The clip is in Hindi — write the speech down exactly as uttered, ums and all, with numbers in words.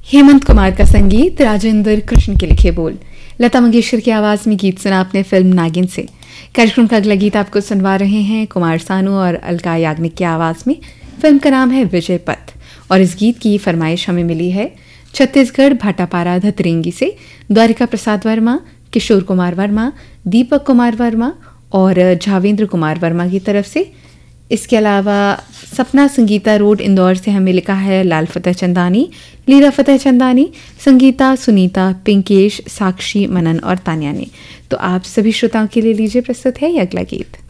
हेमंत कुमार का संगीत, राजेंद्र कृष्ण के लिखे बोल, लता मंगेशकर की आवाज में गीत सुना आपने फिल्म नागिन से। कार्यक्रम का अगला गीत आपको सुनवा रहे हैं कुमार सानू और अलका याग्निक की आवाज में। फिल्म का नाम है विजय पथ और इस गीत की फरमाइश हमें मिली है छत्तीसगढ़ भाटापारा धतरेंगी से। द्वारिका प्रसाद वर्मा, किशोर कुमार वर्मा, दीपक कुमार वर्मा और झावेंद्र कुमार वर्मा की तरफ से। इसके अलावा सपना संगीता रोड इंदौर से हमें लिखा है लाल फतेह चंदानी, लीला फतेह चंदानी, संगीता, सुनीता, पिंकेश, साक्षी, मनन और तान्या ने। तो आप सभी श्रोताओं के लिए लीजिए प्रस्तुत है ये अगला गीत।